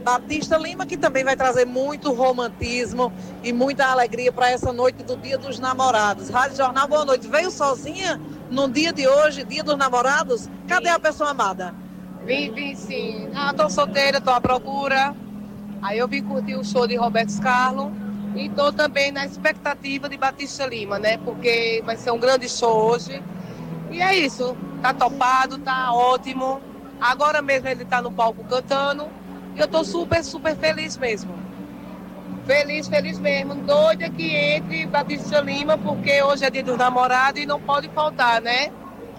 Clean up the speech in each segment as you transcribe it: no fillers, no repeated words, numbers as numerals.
Batista Lima, que também vai trazer muito romantismo e muita alegria para essa noite do Dia dos Namorados. Rádio Jornal, boa noite. Veio sozinha no dia de hoje, Dia dos Namorados? Cadê a pessoa amada? Vim sim. Tô solteira, tô à procura. Aí eu vim curtir o show de Roberto Carlos e tô também na expectativa de Batista Lima, né? Porque vai ser um grande show hoje. E é isso. Tá topado, tá ótimo. Agora mesmo ele tá no palco cantando. E eu tô super, super feliz mesmo. Feliz mesmo. Doida que entre Batista Lima, porque hoje é Dia dos Namorados e não pode faltar, né?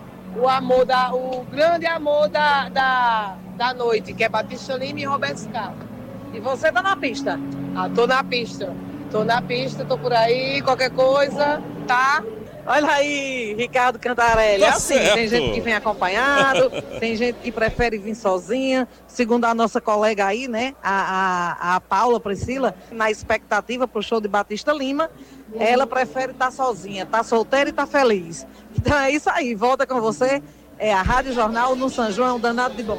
O grande amor da noite, que é Batista Lima e Roberto Carlos. E você tá na pista? Tô na pista, tô por aí, qualquer coisa, tá? Olha aí, Ricardo Cantarelli. Tá assim, certo. Tem gente que vem acompanhado, tem gente que prefere vir sozinha. Segundo a nossa colega aí, né, a Paula Priscila, na expectativa pro show de Batista Lima, ela prefere estar sozinha, tá solteira e tá feliz. Então é isso aí, volta com você. É a Rádio Jornal no São João, danado de bom.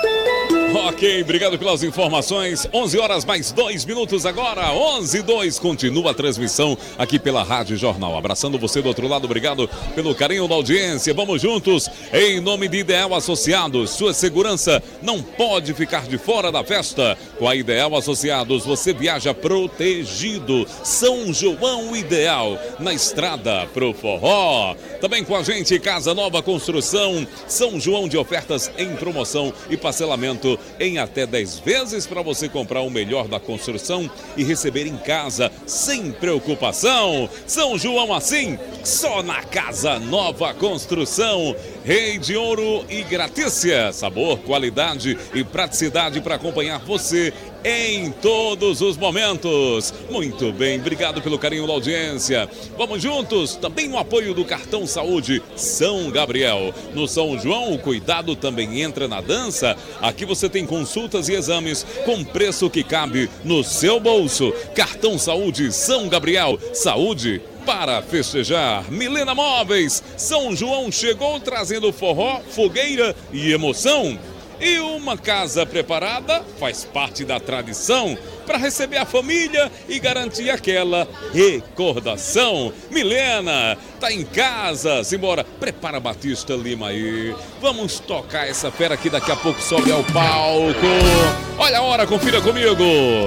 Ok, obrigado pelas informações. 11 horas mais 2 minutos agora. 11:02. Continua a transmissão aqui pela Rádio Jornal. Abraçando você do outro lado. Obrigado pelo carinho da audiência. Vamos juntos. Em nome de Ideal Associados. Sua segurança não pode ficar de fora da festa. Com a Ideal Associados, você viaja protegido. São João Ideal. Na estrada pro forró. Também com a gente, Casa Nova Construção. São João de ofertas em promoção e parcelamento em até 10 vezes para você comprar o melhor da construção e receber em casa sem preocupação. São João assim, só na Casa Nova Construção. Rei de Ouro e Gratícia. Sabor, qualidade e praticidade para acompanhar você em todos os momentos. Muito bem, obrigado pelo carinho da audiência. Vamos juntos, também no apoio do Cartão Saúde São Gabriel. No São João, o cuidado também entra na dança. Aqui você tem consultas e exames com preço que cabe no seu bolso. Cartão Saúde São Gabriel. Saúde para festejar. Milena Móveis. São João chegou trazendo forró, fogueira e emoção. E uma casa preparada faz parte da tradição para receber a família e garantir aquela recordação. Milena, tá em casa, simbora, prepara Batista Lima aí. Vamos tocar essa fera que daqui a pouco sobe ao palco. Olha a hora, confira comigo.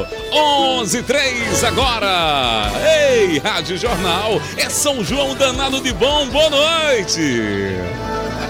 11:03 agora. Ei, Rádio Jornal, é São João danado de bom, boa noite.